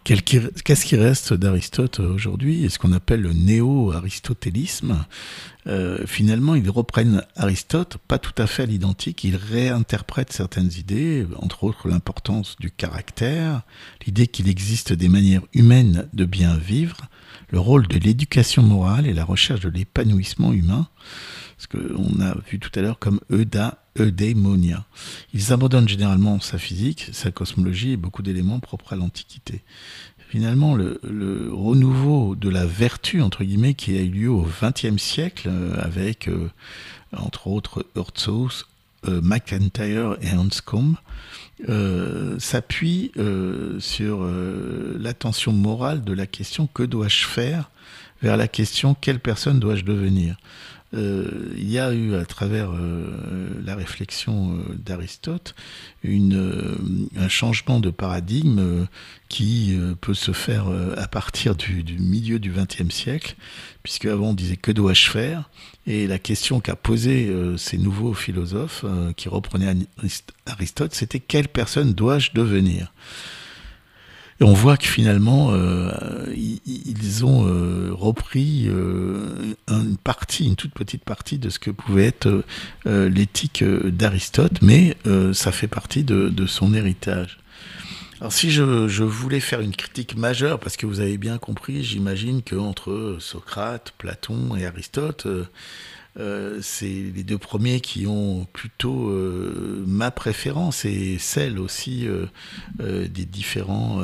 Qu'est-ce qui reste d'Aristote aujourd'hui et ce qu'on appelle le néo-aristotélisme? Finalement, ils reprennent Aristote, pas tout à fait à l'identique, ils réinterprètent certaines idées, entre autres l'importance du caractère, l'idée qu'il existe des manières humaines de bien vivre, le rôle de l'éducation morale et la recherche de l'épanouissement humain, ce qu'on a vu tout à l'heure comme eudaimonia. Ils abandonnent généralement sa physique, sa cosmologie et beaucoup d'éléments propres à l'Antiquité. Finalement, le renouveau de la vertu, entre guillemets, qui a eu lieu au XXe siècle, avec, entre autres, Heurtsos, MacIntyre et Anscombe, s'appuie sur l'attention morale de la question « que dois-je faire ?» vers la question « quelle personne dois-je devenir ?» Il y a eu à travers la réflexion d'Aristote un changement de paradigme qui peut se faire à partir du milieu du XXe siècle, puisque avant on disait que dois-je faire, et la question qu'a posée ces nouveaux philosophes qui reprenaient Aristote, c'était quelle personne dois-je devenir? Et on voit que finalement, ils ont repris une toute petite partie de ce que pouvait être l'éthique d'Aristote, mais ça fait partie de son héritage. Alors si je voulais faire une critique majeure, parce que vous avez bien compris, j'imagine qu'entre Socrate, Platon et Aristote, c'est les deux premiers qui ont plutôt ma préférence et celle aussi des différents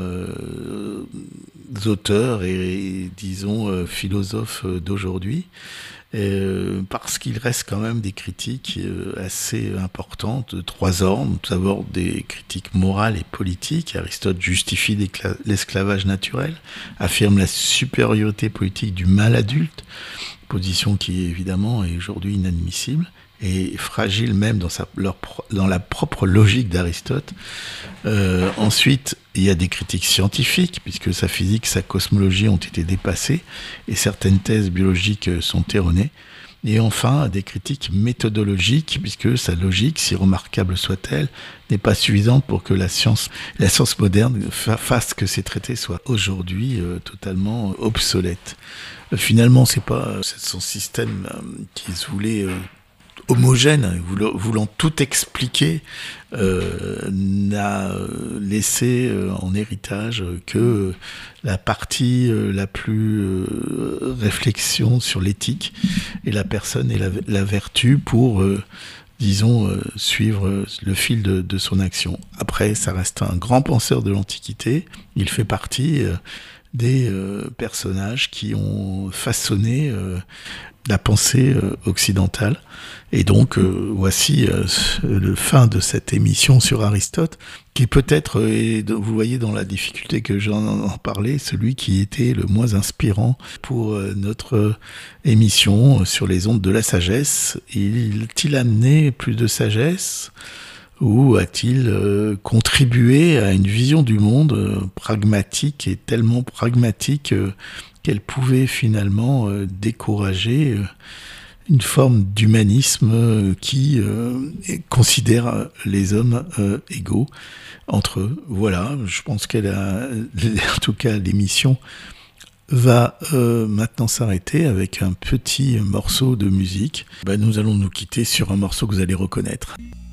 auteurs et disons philosophes d'aujourd'hui, parce qu'il reste quand même des critiques assez importantes de trois ordres. Tout d'abord des critiques morales et politiques. Aristote justifie l'esclavage naturel, affirme la supériorité politique du mâle adulte, position qui évidemment est aujourd'hui inadmissible et fragile même dans la propre logique d'Aristote. Ensuite, il y a des critiques scientifiques, puisque sa physique, sa cosmologie ont été dépassées et certaines thèses biologiques sont erronées. Et enfin, des critiques méthodologiques, puisque sa logique, si remarquable soit-elle, n'est pas suffisante pour que la science moderne fasse que ces traités soient aujourd'hui totalement obsolètes. Finalement, c'est pas son système qui se voulait homogène, voulant tout expliquer, n'a laissé en héritage que la partie la plus réflexion sur l'éthique et la personne et la vertu pour suivre le fil de son action. Après, ça reste un grand penseur de l'Antiquité. Il fait partie des personnages qui ont façonné la pensée occidentale. Et donc, voici le fin de cette émission sur Aristote, qui peut-être, vous voyez dans la difficulté que j'en parlais, celui qui était le moins inspirant pour notre émission sur les ondes de la sagesse. A-t-il amené plus de sagesse ? Ou a-t-il contribué à une vision du monde pragmatique et tellement pragmatique qu'elle pouvait finalement décourager une forme d'humanisme qui considère les hommes égaux entre eux. Voilà, je pense en tout cas, l'émission va maintenant s'arrêter avec un petit morceau de musique. Nous allons nous quitter sur un morceau que vous allez reconnaître.